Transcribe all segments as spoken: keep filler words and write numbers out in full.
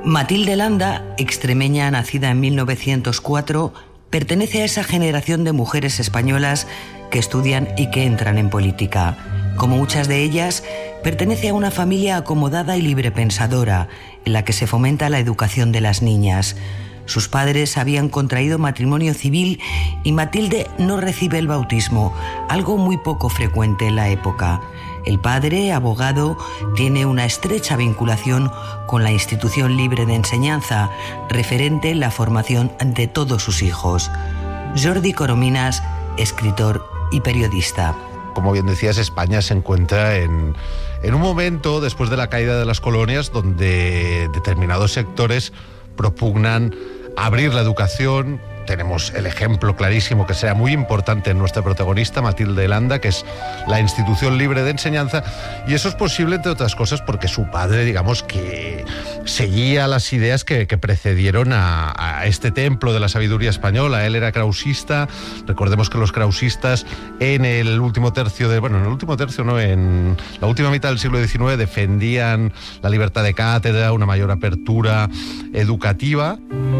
Matilde Landa, extremeña nacida en mil novecientos cuatro, pertenece a esa generación de mujeres españolas que estudian y que entran en política. Como muchas de ellas, pertenece a una familia acomodada y librepensadora, en la que se fomenta la educación de las niñas. Sus padres habían contraído matrimonio civil y Matilde no recibe el bautismo, algo muy poco frecuente en la época. El padre, abogado, tiene una estrecha vinculación con la institución libre de enseñanza, referente en la formación de todos sus hijos. Jordi Corominas, escritor y periodista. Como bien decías, España se encuentra en, en un momento, después de la caída de las colonias, donde determinados sectores propugnan abrir la educación. Tenemos el ejemplo clarísimo que sea muy importante en nuestra protagonista, Matilde Landa, que es la institución libre de enseñanza, y eso es posible, entre otras cosas, porque su padre, digamos, que seguía las ideas que, que precedieron a, a este templo de la sabiduría española. Él era krausista. Recordemos que los krausistas en el último tercio de, bueno, en el último tercio, no, en la última mitad del siglo diecinueve defendían la libertad de cátedra, una mayor apertura educativa.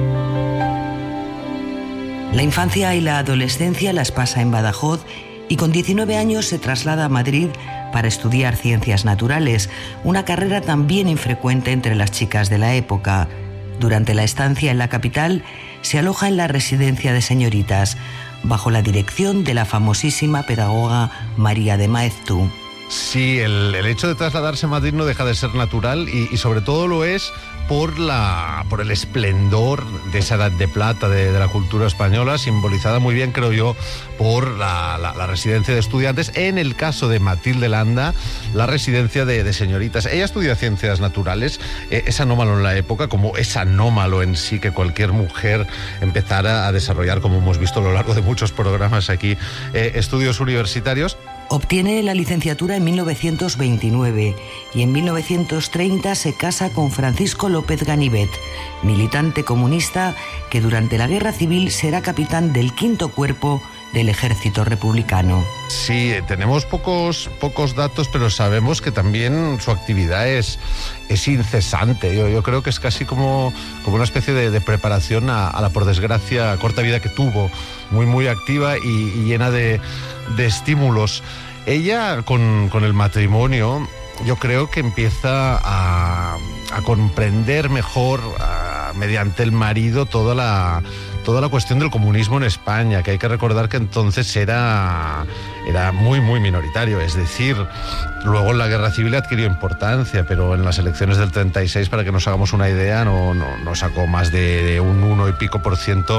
La infancia y la adolescencia las pasa en Badajoz y con diecinueve años se traslada a Madrid para estudiar ciencias naturales, una carrera también infrecuente entre las chicas de la época. Durante la estancia en la capital, se aloja en la residencia de señoritas, bajo la dirección de la famosísima pedagoga María de Maeztu. Sí, el, el hecho de trasladarse a Madrid no deja de ser natural y, y sobre todo lo es por la por el esplendor de esa edad de plata de, de la cultura española, simbolizada muy bien, creo yo, por la, la, la residencia de estudiantes. En el caso de Matilde Landa, la residencia de, de señoritas. Ella estudia ciencias naturales. Eh, es anómalo en la época, como es anómalo en sí que cualquier mujer empezara a desarrollar, como hemos visto a lo largo de muchos programas aquí, eh, estudios universitarios. Obtiene la licenciatura en mil novecientos veintinueve y en mil novecientos treinta se casa con Francisco López Ganivet, militante comunista que durante la Guerra Civil será capitán del quinto cuerpo del ejército republicano. Sí, tenemos pocos, pocos datos, pero sabemos que también su actividad es, es incesante. Yo, yo creo que es casi como, como una especie de, de preparación a, a la, por desgracia, corta vida que tuvo, muy, muy activa y, y llena de, de estímulos. Ella, con, con el matrimonio, yo creo que empieza a, a comprender mejor, a, mediante el marido, toda la... toda la cuestión del comunismo en España, que hay que recordar que entonces era, era muy, muy minoritario. Es decir, luego en la Guerra Civil adquirió importancia, pero en las elecciones del treinta y seis, para que nos hagamos una idea, no, no, no sacó más de, de un uno y pico por ciento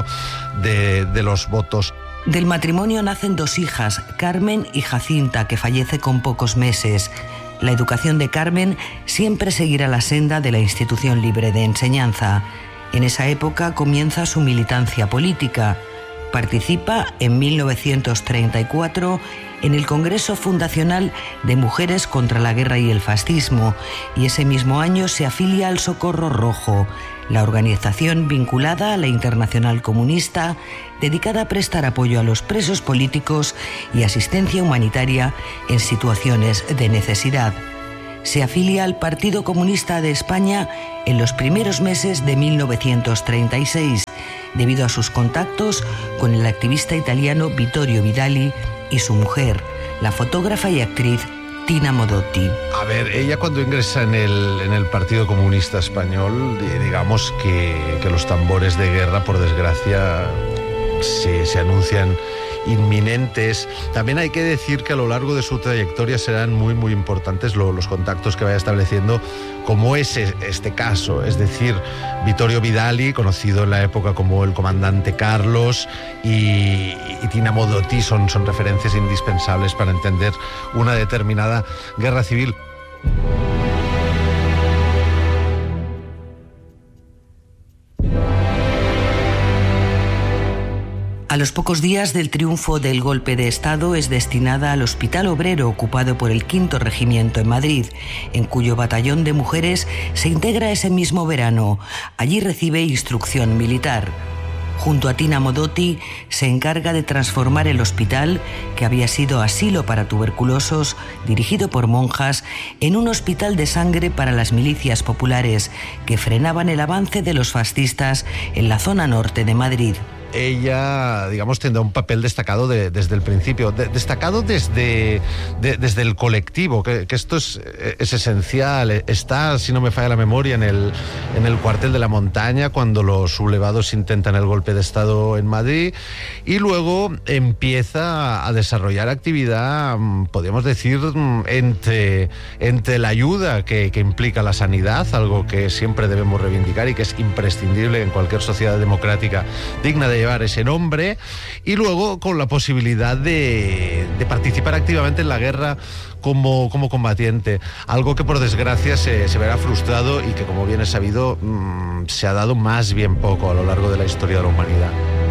de, de los votos. Del matrimonio nacen dos hijas, Carmen y Jacinta, que fallece con pocos meses. La educación de Carmen siempre seguirá la senda de la institución libre de enseñanza. En esa época comienza su militancia política. Participa en mil novecientos treinta y cuatro en el Congreso Fundacional de Mujeres contra la Guerra y el Fascismo y ese mismo año se afilia al Socorro Rojo, la organización vinculada a la Internacional Comunista, dedicada a prestar apoyo a los presos políticos y asistencia humanitaria en situaciones de necesidad. Se afilia al Partido Comunista de España en los primeros meses de mil novecientos treinta y seis, debido a sus contactos con el activista italiano Vittorio Vidali y su mujer, la fotógrafa y actriz Tina Modotti. A ver, ella cuando ingresa en el, en el Partido Comunista Español, digamos que, que los tambores de guerra, por desgracia, se, se anuncian inminentes. También hay que decir que a lo largo de su trayectoria serán muy, muy importantes lo, los contactos que vaya estableciendo, como es este caso, es decir, Vittorio Vidali, conocido en la época como el comandante Carlos, y, y Tina Modotti son, son referencias indispensables para entender una determinada guerra civil. A los pocos días del triunfo del golpe de Estado es destinada al Hospital Obrero ocupado por el quinto Regimiento en Madrid, en cuyo batallón de mujeres se integra ese mismo verano. Allí recibe instrucción militar. Junto a Tina Modotti, se encarga de transformar el hospital, que había sido asilo para tuberculosos, dirigido por monjas, en un hospital de sangre para las milicias populares que frenaban el avance de los fascistas en la zona norte de Madrid. Ella, digamos, tendrá un papel destacado de, desde el principio, de, destacado desde, de, desde el colectivo, que, que esto es, es esencial. Está, si no me falla la memoria, en el, en el cuartel de la Montaña, cuando los sublevados intentan el golpe de Estado en Madrid, y luego empieza a desarrollar actividad, podríamos decir, entre, entre la ayuda que, que implica la sanidad, algo que siempre debemos reivindicar y que es imprescindible en cualquier sociedad democrática digna de llevar ese nombre, y luego con la posibilidad de, de participar activamente en la guerra como, como combatiente, algo que por desgracia se, se verá frustrado y que, como bien es sabido, mmm, se ha dado más bien poco a lo largo de la historia de la humanidad.